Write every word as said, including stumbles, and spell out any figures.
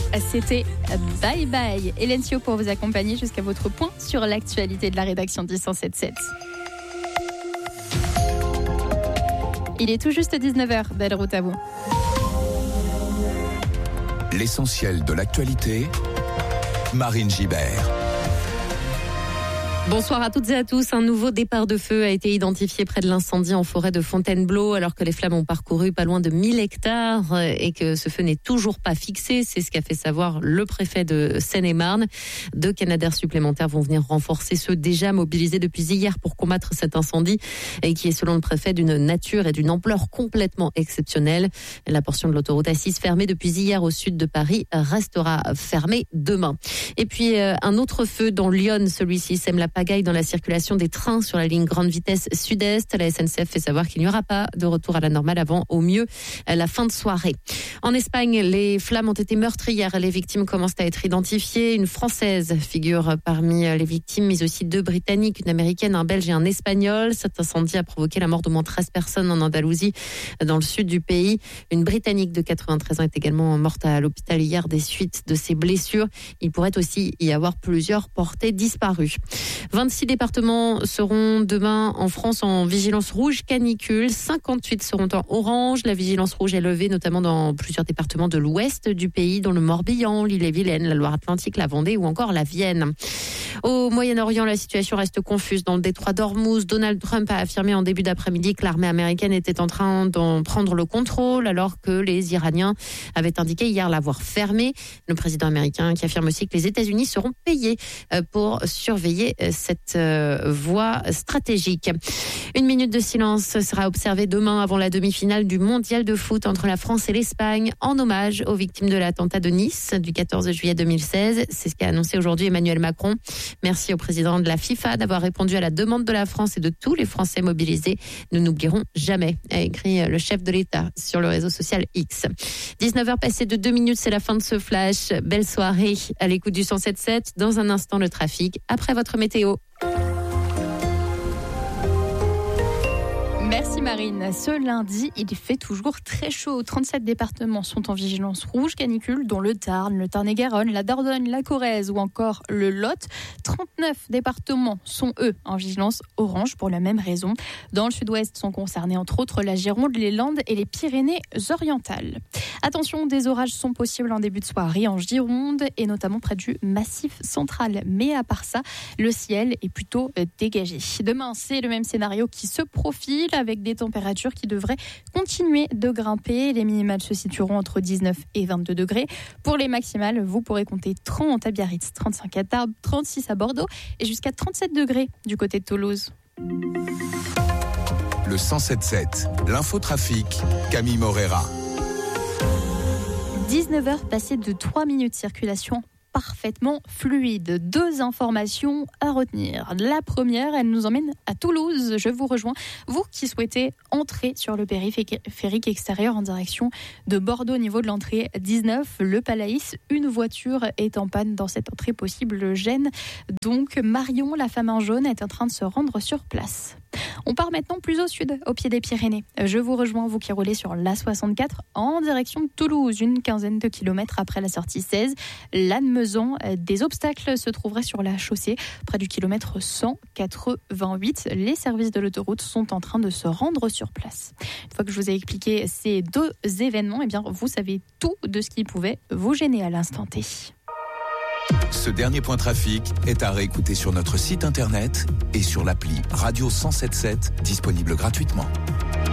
C'était Bye Bye. Hélène Sio pour vous accompagner jusqu'à votre point sur l'actualité de la rédaction du cent sept sept. Il est tout juste dix-neuf heures. Belle route à vous. L'essentiel de l'actualité, Marine Gibert. Bonsoir à toutes et à tous. Un nouveau départ de feu a été identifié près de l'incendie en forêt de Fontainebleau, alors que les flammes ont parcouru pas loin de mille hectares et que ce feu n'est toujours pas fixé. C'est ce qu'a fait savoir le préfet de Seine-et-Marne. Deux Canadair supplémentaires vont venir renforcer ceux déjà mobilisés depuis hier pour combattre cet incendie et qui est, selon le préfet, d'une nature et d'une ampleur complètement exceptionnelle. La portion de l'autoroute A six fermée depuis hier au sud de Paris restera fermée demain. Et puis euh, un autre feu dans Lyon, celui-ci sème la pagaille dans la circulation des trains sur la ligne grande vitesse sud-est. La S N C F fait savoir qu'il n'y aura pas de retour à la normale avant, au mieux, la fin de soirée. En Espagne, les flammes ont été meurtrières. Les victimes commencent à être identifiées. Une Française figure parmi les victimes, mais aussi deux Britanniques, une Américaine, un Belge et un Espagnol. Cet incendie a provoqué la mort d'au moins treize personnes en Andalousie, dans le sud du pays. Une Britannique de quatre-vingt-treize ans est également morte à l'hôpital hier des suites de ses blessures. Il pourrait aussi y avoir plusieurs portées disparues. vingt-six départements seront demain en France en vigilance rouge canicule. cinquante-huit seront en orange. La vigilance rouge est levée notamment dans plusieurs départements de l'ouest du pays, dont le Morbihan, l'Ille-et-Vilaine, la Loire-Atlantique, la Vendée ou encore la Vienne. Au Moyen-Orient, la situation reste confuse. Dans le détroit d'Ormuz, Donald Trump a affirmé en début d'après-midi que l'armée américaine était en train d'en prendre le contrôle, alors que les Iraniens avaient indiqué hier l'avoir fermé. Le président américain qui affirme aussi que les États-Unis seront payés pour surveiller cette voie stratégique. Une minute de silence sera observée demain avant la demi-finale du mondial de foot entre la France et l'Espagne, en hommage aux victimes de l'attentat de Nice du quatorze juillet deux mille seize. C'est ce qu'a annoncé aujourd'hui Emmanuel Macron. Merci au président de la FIFA d'avoir répondu à la demande de la France et de tous les Français mobilisés. Nous n'oublierons jamais, a écrit le chef de l'État sur le réseau social X. dix-neuf heures passées de deux minutes, c'est la fin de ce flash. Belle soirée à l'écoute du cent sept sept. Dans un instant, le trafic, après votre météo. Merci Marine. Ce lundi, il fait toujours très chaud. trente-sept départements sont en vigilance rouge canicule, dont le Tarn, le Tarn-et-Garonne, la Dordogne, la Corrèze ou encore le Lot. trente-neuf départements sont, eux, en vigilance orange pour la même raison. Dans le sud-ouest sont concernés entre autres la Gironde, les Landes et les Pyrénées-Orientales. Attention, des orages sont possibles en début de soirée en Gironde et notamment près du Massif central. Mais à part ça, le ciel est plutôt dégagé. Demain, c'est le même scénario qui se profile, avec des températures qui devraient continuer de grimper. Les minimales se situeront entre dix-neuf et vingt-deux degrés. Pour les maximales, vous pourrez compter trente à Biarritz, trente-cinq à Tarbes, trente-six à Bordeaux et jusqu'à trente-sept degrés du côté de Toulouse. Le cent sept sept, l'infotrafic, Camille Morera. dix-neuf heures passées de trois minutes, circulation parfaitement fluide. Deux informations à retenir. La première, elle nous emmène à Toulouse. Je vous rejoins, vous qui souhaitez entrer sur le périphérique extérieur en direction de Bordeaux au niveau de l'entrée dix-neuf, le Palaïs. Une voiture est en panne dans cette entrée, possible gêne. Donc Marion, la femme en jaune, est en train de se rendre sur place. On part maintenant plus au sud, au pied des Pyrénées. Je vous rejoins, vous qui roulez sur l'A soixante-quatre en direction de Toulouse, une quinzaine de kilomètres après la sortie seize. Lannemezan, des obstacles se trouveraient sur la chaussée, près du kilomètre cent quatre-vingt-huit. Les services de l'autoroute sont en train de se rendre sur place. Une fois que je vous ai expliqué ces deux événements, eh bien, vous savez tout de ce qui pouvait vous gêner à l'instant T. Ce dernier point trafic est à réécouter sur notre site internet et sur l'appli Radio cent sept sept, disponible gratuitement.